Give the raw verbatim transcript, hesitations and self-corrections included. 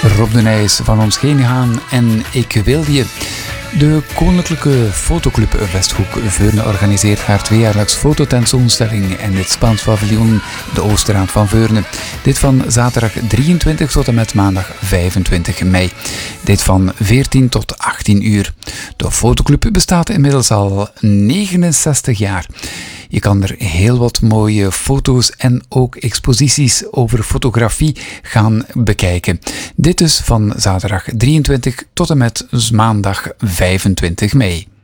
Rob de Nijs van ons heen gaan en ik wilde je. De Koninklijke Fotoclub Westhoek Veurne organiseert haar tweejaarlijks fototentoonstelling in het Spaans paviljoen de Oosterraad van Veurne. Dit van zaterdag drieëntwintig tot en met maandag vijfentwintig mei. Dit van veertien tot achttien uur. De fotoclub bestaat inmiddels al negenenzestig jaar. Je kan er heel wat mooie foto's en ook exposities over fotografie gaan bekijken. Dit dus van zaterdag drieëntwintig tot en met maandag vijfentwintig mei.